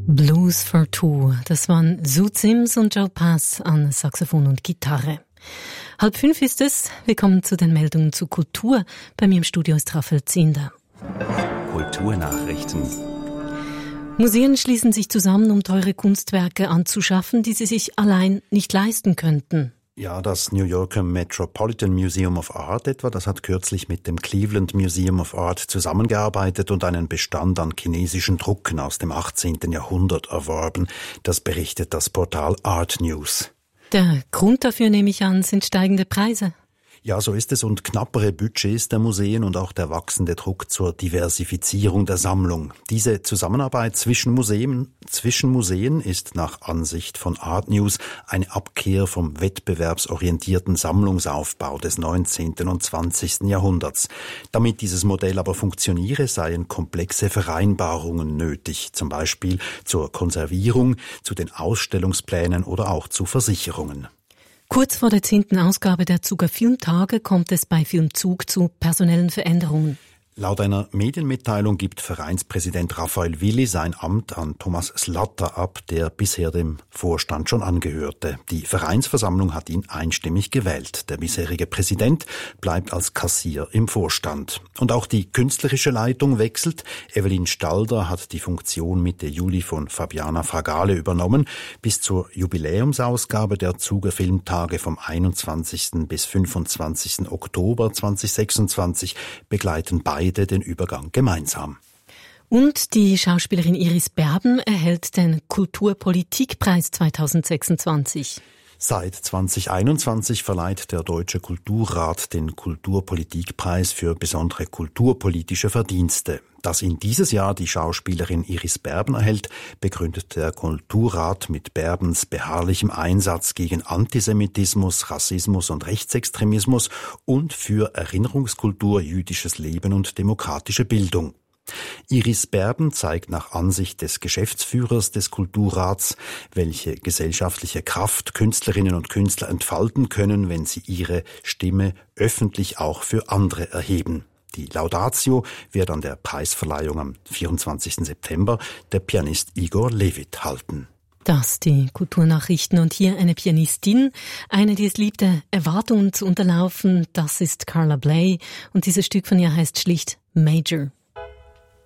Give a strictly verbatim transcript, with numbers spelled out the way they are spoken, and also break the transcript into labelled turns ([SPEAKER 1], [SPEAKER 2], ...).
[SPEAKER 1] Blues for Two, das waren Sue Sims und Joe Pass an Saxophon und Gitarre. Halb fünf ist es, wir kommen zu den Meldungen zu Kultur. Bei mir im Studio ist Raphael Zinder.
[SPEAKER 2] Kulturnachrichten.
[SPEAKER 1] Museen schließen sich zusammen, um teure Kunstwerke anzuschaffen, die sie sich allein nicht leisten könnten.
[SPEAKER 2] Ja, das New Yorker Metropolitan Museum of Art etwa, das hat kürzlich mit dem Cleveland Museum of Art zusammengearbeitet und einen Bestand an chinesischen Drucken aus dem achtzehnten Jahrhundert erworben. Das berichtet das Portal Art News.
[SPEAKER 1] Der Grund dafür, nehme ich an, sind steigende Preise.
[SPEAKER 2] Ja, so ist es, und knappere Budgets der Museen und auch der wachsende Druck zur Diversifizierung der Sammlung. Diese Zusammenarbeit zwischen Museen, zwischen Museen ist nach Ansicht von Art News eine Abkehr vom wettbewerbsorientierten Sammlungsaufbau des neunzehnten und zwanzigsten Jahrhunderts. Damit dieses Modell aber funktioniere, seien komplexe Vereinbarungen nötig, zum Beispiel zur Konservierung, zu den Ausstellungsplänen oder auch zu Versicherungen.
[SPEAKER 1] Kurz vor der zehnten Ausgabe der Zuger Filmtage kommt es bei Filmzug zu personellen Veränderungen.
[SPEAKER 2] Laut einer Medienmitteilung gibt Vereinspräsident Raphael Willi sein Amt an Thomas Slatter ab, der bisher dem Vorstand schon angehörte. Die Vereinsversammlung hat ihn einstimmig gewählt. Der bisherige Präsident bleibt als Kassier im Vorstand. Und auch die künstlerische Leitung wechselt. Evelyn Stalder hat die Funktion Mitte Juli von Fabiana Fragale übernommen. Bis zur Jubiläumsausgabe der Zuger Filmtage vom einundzwanzigsten bis fünfundzwanzigsten Oktober zweitausendsechsundzwanzig begleiten beide den Übergang gemeinsam.
[SPEAKER 1] Und die Schauspielerin Iris Berben erhält den Kulturpolitikpreis zweitausendsechsundzwanzig.
[SPEAKER 2] Seit zweitausendeinundzwanzig verleiht der Deutsche Kulturrat den Kulturpolitikpreis für besondere kulturpolitische Verdienste. Dass ihn dieses Jahr die Schauspielerin Iris Berben erhält, begründet der Kulturrat mit Berbens beharrlichem Einsatz gegen Antisemitismus, Rassismus und Rechtsextremismus und für Erinnerungskultur, jüdisches Leben und demokratische Bildung. Iris Berben zeigt nach Ansicht des Geschäftsführers des Kulturrats, welche gesellschaftliche Kraft Künstlerinnen und Künstler entfalten können, wenn sie ihre Stimme öffentlich auch für andere erheben. Die Laudatio wird an der Preisverleihung am vierundzwanzigsten September der Pianist Igor Levit halten.
[SPEAKER 1] Das die Kulturnachrichten und hier eine Pianistin, eine, die es liebte, Erwartungen zu unterlaufen. Das ist Carla Bley und dieses Stück von ihr heißt schlicht Major.